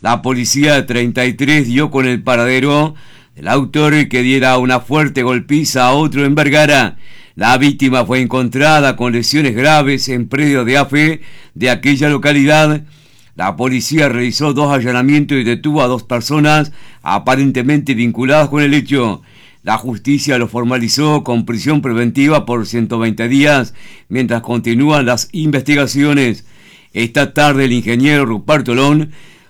La policía de 33 dio con el paradero del autor que diera una fuerte golpiza a otro en Vergara. La víctima fue encontrada con lesiones graves en predio de AFE de aquella localidad. La policía realizó 2 allanamientos y detuvo a 2 personas aparentemente vinculadas con el hecho. La justicia lo formalizó con prisión preventiva por 120 días mientras continúan las investigaciones. Esta tarde el ingeniero Ruperto Lón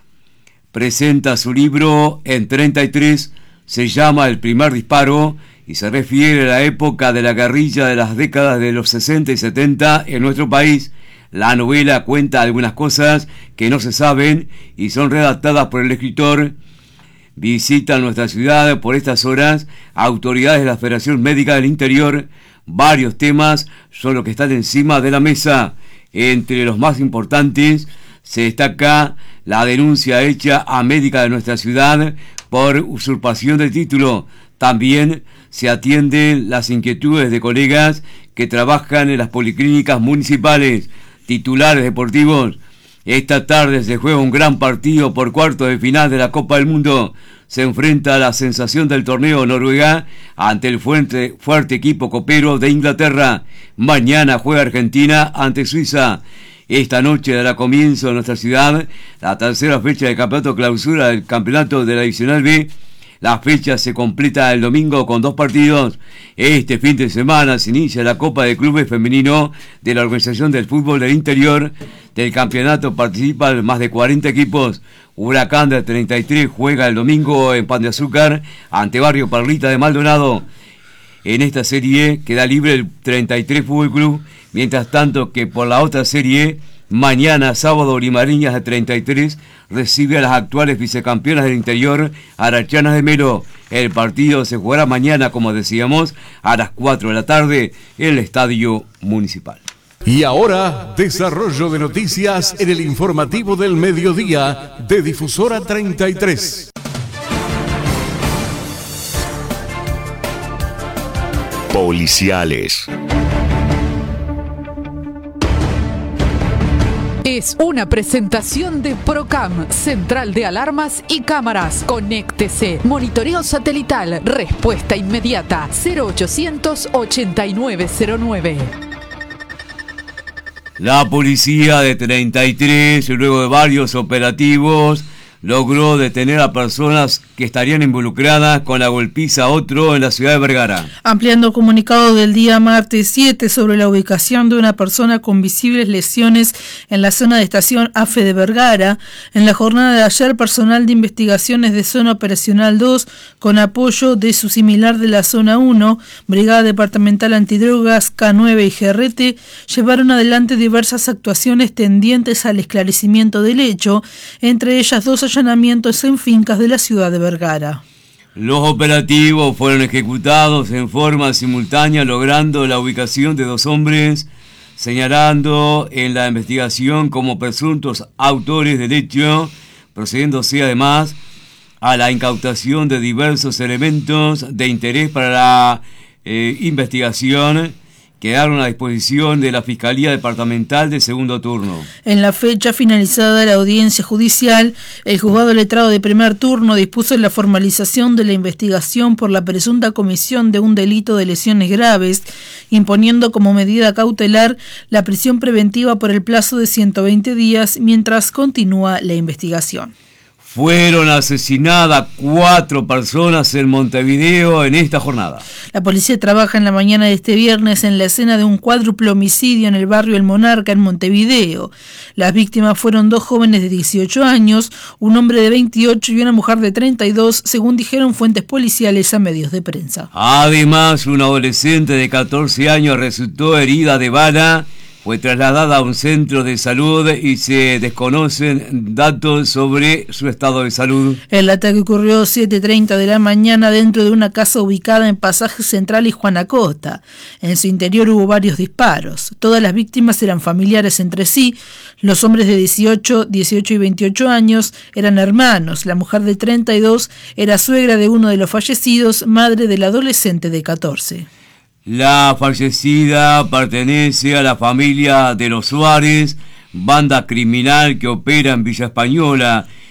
presenta su libro En 33, se llama El primer disparo y se refiere a la época de la guerrilla de las décadas de los 60 y 70 en nuestro país. La novela cuenta algunas cosas que no se saben y son redactadas por el escritor. Visitan nuestra ciudad por estas horas autoridades de la Federación Médica del Interior. Varios temas son los que están encima de la mesa. Entre los más importantes se destaca la denuncia hecha a médica de nuestra ciudad por usurpación del título. También se atienden las inquietudes de colegas que trabajan en las policlínicas municipales. Titulares deportivos. Esta tarde se juega un gran partido por cuartos de final de la Copa del Mundo. Se enfrenta a la sensación del torneo Noruega ante el fuerte equipo copero de Inglaterra. Mañana juega Argentina ante Suiza. Esta noche dará comienzo en nuestra ciudad la tercera fecha de campeonato clausura del campeonato de la Divisional B. La fecha se completa el domingo con 2 partidos. Este fin de semana se inicia la Copa de Clubes Femenino de la Organización del Fútbol del Interior. Del campeonato participan más de 40 equipos. Huracán de 33 juega el domingo en Pan de Azúcar ante Barrio Parlita de Maldonado. En esta serie queda libre el 33 Fútbol Club, mientras tanto que por la otra serie, mañana sábado Limareñas de 33 recibe a las actuales vicecampeonas del interior, Arachanas de Melo. El partido se jugará mañana, como decíamos, a las 4 de la tarde en el Estadio Municipal. Y ahora, desarrollo de noticias en el informativo del mediodía de Difusora 33. Policiales. Es una presentación de Procam, Central de Alarmas y Cámaras. Conéctese. Monitoreo satelital. Respuesta inmediata. 0800 8909. La policía de 33, luego de varios operativos, logró detener a personas que estarían involucradas con la golpiza a otro en la ciudad de Vergara. Ampliando comunicado del día martes 7 sobre la ubicación de una persona con visibles lesiones en la zona de estación AFE de Vergara, en la jornada de ayer, personal de investigaciones de Zona Operacional 2, con apoyo de su similar de la Zona 1, Brigada Departamental Antidrogas, K9 y GRT, llevaron adelante diversas actuaciones tendientes al esclarecimiento del hecho, entre ellas 2 allanamientos en fincas de la ciudad de Vergara. Los operativos fueron ejecutados en forma simultánea, logrando la ubicación de 2 hombres, señalando en la investigación como presuntos autores del hecho, procediéndose además a la incautación de diversos elementos de interés para la investigación. Quedaron a disposición de la Fiscalía Departamental de Segundo Turno. En la fecha finalizada la audiencia judicial, el juzgado letrado de primer turno dispuso la formalización de la investigación por la presunta comisión de un delito de lesiones graves, imponiendo como medida cautelar la prisión preventiva por el plazo de 120 días mientras continúa la investigación. Fueron asesinadas 4 personas en Montevideo en esta jornada. La policía trabaja en la mañana de este viernes en la escena de un cuádruple homicidio en el barrio El Monarca, en Montevideo. Las víctimas fueron 2 jóvenes de 18 años, un hombre de 28 y una mujer de 32, según dijeron fuentes policiales a medios de prensa. Además, una adolescente de 14 años resultó herida de bala. Fue trasladada a un centro de salud y se desconocen datos sobre su estado de salud. El ataque ocurrió 7:30 de la mañana dentro de una casa ubicada en Pasaje Central y Juan Acosta. En su interior hubo varios disparos. Todas las víctimas eran familiares entre sí. Los hombres de 18 y 28 años eran hermanos. La mujer de 32 era suegra de uno de los fallecidos, madre del adolescente de 14. La fallecida pertenece a la familia de los Suárez, banda criminal que opera en Villa Española.